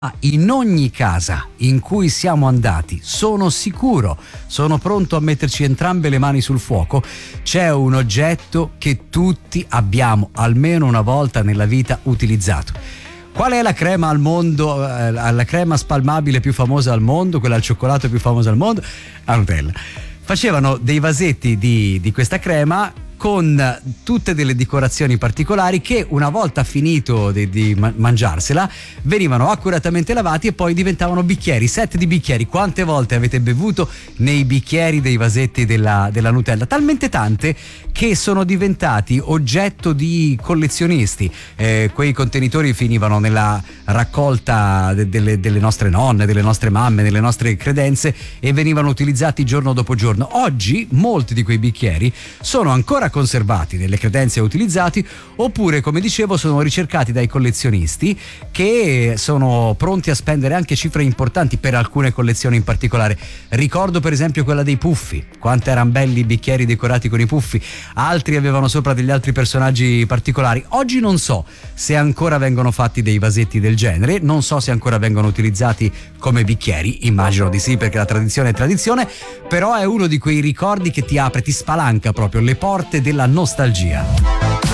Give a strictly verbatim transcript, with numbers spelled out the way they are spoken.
Ah, in ogni casa in cui siamo andati, sono sicuro, sono pronto a metterci entrambe le mani sul fuoco, c'è un oggetto che tutti abbiamo almeno una volta nella vita utilizzato. Qual è la crema al mondo, eh, la crema spalmabile più famosa al mondo, quella al cioccolato più famosa al mondo? La Nutella. Facevano dei vasetti di, di questa crema con tutte delle decorazioni particolari che una volta finito di, di mangiarsela venivano accuratamente lavati e poi diventavano bicchieri, set di bicchieri. Quante volte avete bevuto nei bicchieri dei vasetti della, della Nutella? Talmente tante che sono diventati oggetto di collezionisti. Eh, quei contenitori finivano nella raccolta de, delle, delle nostre nonne, delle nostre mamme, delle nostre credenze e venivano utilizzati giorno dopo giorno. Oggi molti di quei bicchieri sono ancora conservati nelle credenze e utilizzati, oppure, come dicevo, sono ricercati dai collezionisti che sono pronti a spendere anche cifre importanti per alcune collezioni in particolare. Ricordo per esempio quella dei puffi, quanto erano belli i bicchieri decorati con i puffi. Altri avevano sopra degli altri personaggi particolari. Oggi non so se ancora vengono fatti dei vasetti del genere, non so se ancora vengono utilizzati come bicchieri, immagino di sì, perché la tradizione è tradizione, però è uno di quei ricordi che ti apre, ti spalanca proprio le porte della nostalgia.